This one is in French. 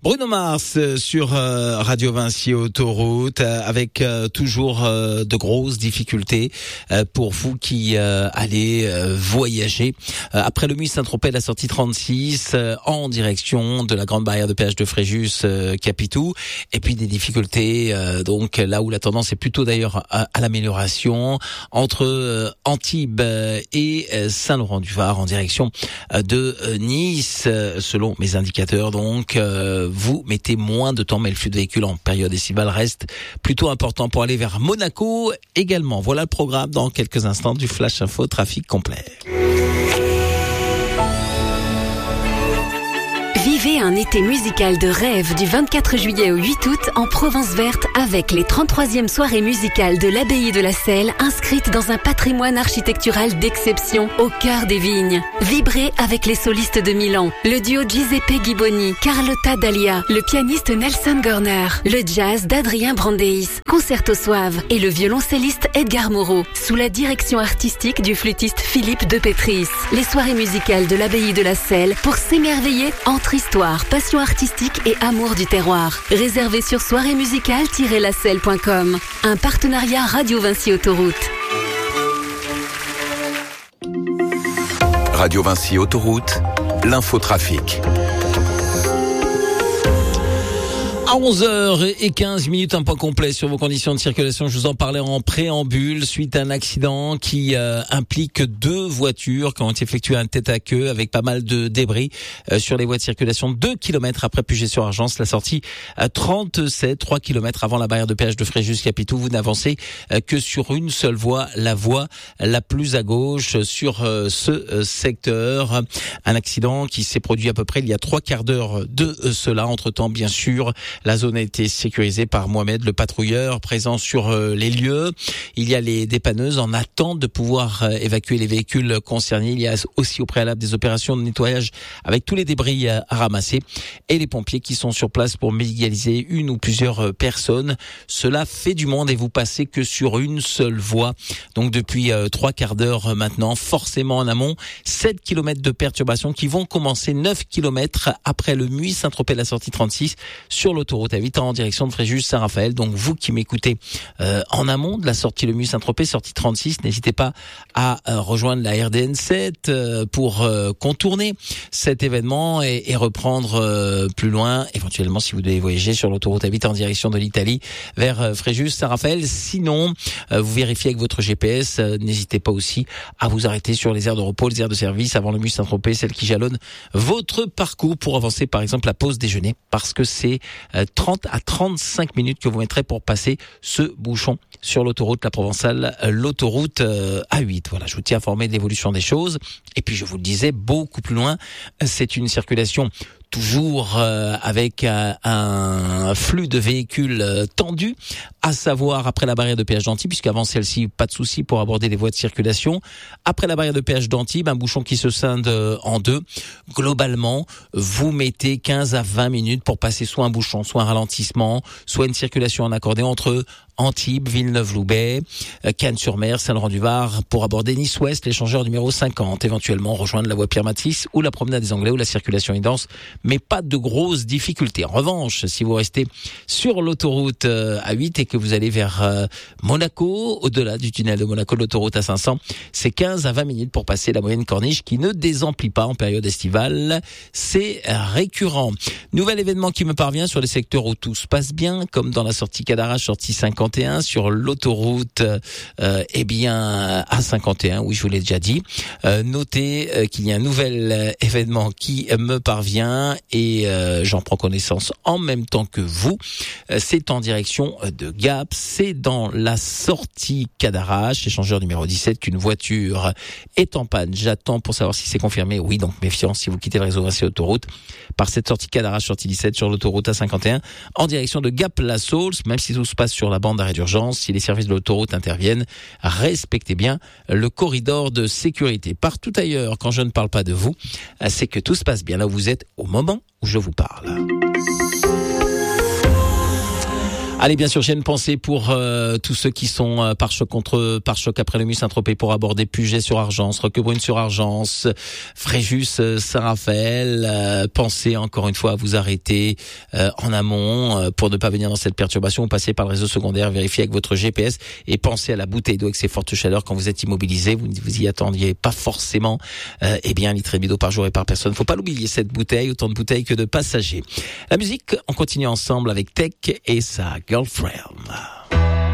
Bruno Mars sur Radio Vinci Autoroute avec toujours de grosses difficultés pour vous qui allez voyager. Après le Mû-Saint-Tropez, la sortie 36 en direction de la grande barrière de péage de Fréjus Capitou, et puis des difficultés donc là où la tendance est plutôt d'ailleurs à l'amélioration entre Antibes et Saint-Laurent-du-Var en direction de Nice, selon mes indicateurs. Donc vous mettez moins de temps, mais le flux de véhicules en période estivale reste plutôt important pour aller vers Monaco également. Voilà le programme dans quelques instants du Flash Info Trafic complet. Vivez un été musical de rêve du 24 juillet au 8 août en Provence Verte avec les 33e soirées musicales de l'Abbaye de la Selle inscrites dans un patrimoine architectural d'exception au cœur des vignes. Vibrez avec les solistes de Milan, le duo Giuseppe Ghiboni, Carlotta Dahlia, le pianiste Nelson Gorner, le jazz d'Adrien Brandeis, Concerto Suave et le violoncelliste Edgar Moreau, sous la direction artistique du flûtiste Philippe de Pétris. Les soirées musicales de l'Abbaye de la Selle pour s'émerveiller entre histoire, passion artistique et amour du terroir. Réservé sur soirée-musicale-lacelle.com. Un partenariat Radio Vinci Autoroute. Radio Vinci Autoroute, l'infotrafic. À 11h15, un point complet sur vos conditions de circulation. Je vous en parlais en préambule suite à un accident qui implique 2 voitures qui ont effectué un tête-à-queue avec pas mal de débris sur les voies de circulation. 2 kilomètres après Puget-sur-Argence, la sortie 37, 3 kilomètres avant la barrière de péage de Fréjus-Capitou. Vous n'avancez que sur une seule voie, la voie la plus à gauche sur ce secteur. Un accident qui s'est produit à peu près il y a 3 quarts d'heure de cela. Entre-temps, bien sûr, la zone a été sécurisée par Mohamed, le patrouilleur présent sur les lieux. Il y a les dépanneuses en attente de pouvoir évacuer les véhicules concernés. Il y a aussi au préalable des opérations de nettoyage avec tous les débris à ramasser et les pompiers qui sont sur place pour médicaliser une ou plusieurs personnes. Cela fait du monde et vous passez que sur une seule voie. Donc depuis 3 quarts d'heure maintenant, forcément en amont, 7 km de perturbations qui vont commencer 9 km après le Mû-Saint-Tropez, la sortie 36 sur l'autoroute A8 en direction de Fréjus-Saint-Raphaël. Donc vous qui m'écoutez en amont de la sortie le Mû-Saint-Tropez, sortie 36, n'hésitez pas à rejoindre la RDN7 pour contourner cet événement et reprendre plus loin, éventuellement si vous devez voyager sur l'autoroute A8 en direction de l'Italie vers Fréjus-Saint-Raphaël. Sinon, vous vérifiez avec votre GPS, n'hésitez pas aussi à vous arrêter sur les aires de repos, les aires de service avant le Mû-Saint-Tropez, celles qui jalonnent votre parcours pour avancer par exemple la pause déjeuner, parce que c'est 30 à 35 minutes que vous mettrez pour passer ce bouchon sur l'autoroute La Provençale, l'autoroute A8. Voilà, je vous tiens informé de l'évolution des choses. Et puis je vous le disais, beaucoup plus loin, c'est une circulation toujours avec un flux de véhicules tendu, à savoir après la barrière de péage d'Antibes, puisqu'avant celle-ci, pas de souci pour aborder les voies de circulation. Après la barrière de péage d'Antibes, un bouchon qui se scinde en 2. Globalement, vous mettez 15 à 20 minutes pour passer soit un bouchon, soit un ralentissement, soit une circulation en accordéon entre Antibes, Villeneuve-Loubet, Cannes-sur-Mer, Saint-Laurent-du-Var, pour aborder Nice-Ouest, l'échangeur numéro 50, éventuellement rejoindre la voie Pierre-Matisse ou la promenade des Anglais où la circulation est dense, mais pas de grosses difficultés. En revanche, si vous restez sur l'autoroute A8 et que vous allez vers Monaco, au-delà du tunnel de Monaco, l'autoroute A500, c'est 15 à 20 minutes pour passer la moyenne corniche qui ne désemplit pas en période estivale. C'est récurrent. Nouvel événement qui me parvient sur les secteurs où tout se passe bien, comme dans la sortie Cadarache, sortie 51, sur l'autoroute A51, oui, je vous l'ai déjà dit. Notez qu'il y a un nouvel événement qui me parvient et j'en prends connaissance en même temps que vous. C'est en direction de Gap, c'est dans la sortie Cadarache, échangeur numéro 17, qu'une voiture est en panne. J'attends pour savoir si c'est confirmé. Oui, donc méfiance si vous quittez le réseau Vinci Autoroute par cette sortie Cadarache, sortie 17 sur l'autoroute A51 en direction de Gap-la-Saulce, même si tout se passe sur la bande d'arrêt d'urgence. Si les services de l'autoroute interviennent, respectez bien le corridor de sécurité. Partout ailleurs, quand je ne parle pas de vous, c'est que tout se passe bien là où vous êtes au moment où je vous parle. Allez, bien sûr, j'ai une pensée pour tous ceux qui sont pare-choc contre pare-choc après le Saint-Tropez pour aborder Puget sur Argence, Roquebrune sur Argence, Fréjus, Saint-Raphaël. Pensez encore une fois à vous arrêter en amont pour ne pas venir dans cette perturbation. Vous passez par le réseau secondaire, vérifiez avec votre GPS et pensez à la bouteille d'eau avec ses fortes chaleurs quand vous êtes immobilisé. Vous y attendiez pas forcément. Eh bien, 1,5 litre d'eau par jour et par personne. Faut pas l'oublier, cette bouteille, autant de bouteilles que de passagers. La musique, on continue ensemble avec Tech et sa Girlfriend.